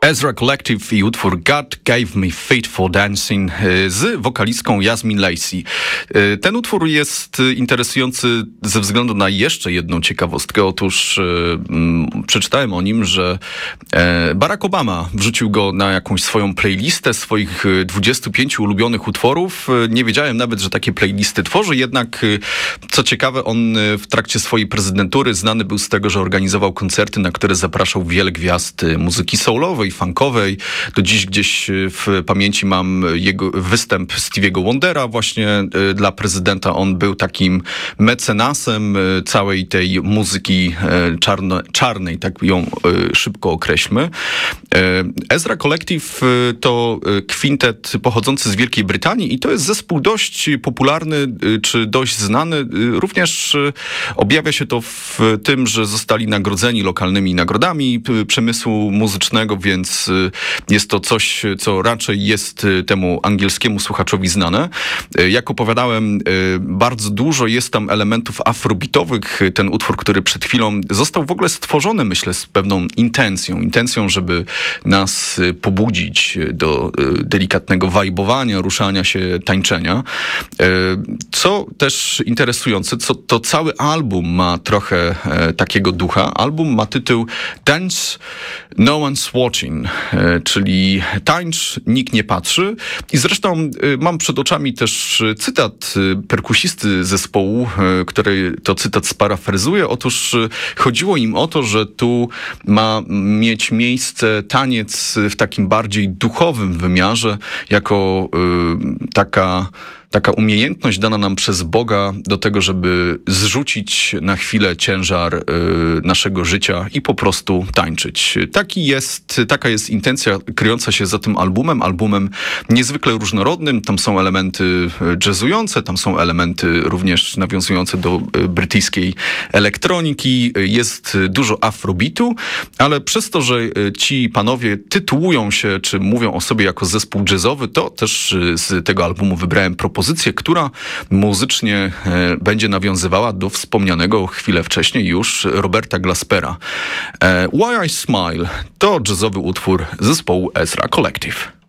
Ezra Collective i utwór God Gave Me Feet for Dancing z wokalistką Yasmin Lacey. Ten utwór jest interesujący ze względu na jeszcze jedną ciekawostkę. Otóż przeczytałem o nim, że Barack Obama wrzucił go na jakąś swoją playlistę swoich 25 ulubionych utworów. Nie wiedziałem nawet, że takie playlisty tworzy, jednak co ciekawe, on w trakcie swojej prezydentury znany był z tego, że organizował koncerty, na które zapraszał wiele gwiazd muzyki soulowej, funkowej. Do dziś gdzieś w pamięci mam jego występ Stevie'ego Wondera właśnie dla prezydenta. On był takim mecenasem całej tej muzyki czarnej, tak ją szybko określmy. Ezra Collective to kwintet pochodzący z Wielkiej Brytanii i to jest zespół dość popularny, czy dość znany. Również objawia się to w tym, że zostali nagrodzeni lokalnymi nagrodami przemysłu muzycznego, więc jest to coś, co raczej jest temu angielskiemu słuchaczowi znane. Jak opowiadałem, bardzo dużo jest tam elementów afrobeatowych. Ten utwór, który przed chwilą został w ogóle stworzony, myślę, z pewną intencją, żeby nas pobudzić do delikatnego wajbowania, ruszania się, tańczenia. Co też interesujące, to cały album ma trochę takiego ducha. Album ma tytuł Dance No One's Watching, czyli tańcz, nikt nie patrzy. I zresztą mam przed oczami też cytat perkusisty zespołu, który to cytat sparafrazuję. Otóż chodziło im o to, że tu ma mieć miejsce taniec w takim bardziej duchowym wymiarze, jako taka umiejętność dana nam przez Boga do tego, żeby zrzucić na chwilę ciężar naszego życia i po prostu tańczyć. Taka jest intencja kryjąca się za tym albumem niezwykle różnorodnym. Tam są elementy jazzujące, tam są elementy również nawiązujące do brytyjskiej elektroniki. Jest dużo afrobeatu, ale przez to, że ci panowie tytułują się, czy mówią o sobie jako zespół jazzowy, to też z tego albumu wybrałem propozycję, która muzycznie będzie nawiązywała do wspomnianego chwilę wcześniej już Roberta Glaspera. Why I Smile to jazzowy utwór zespołu Ezra Collective.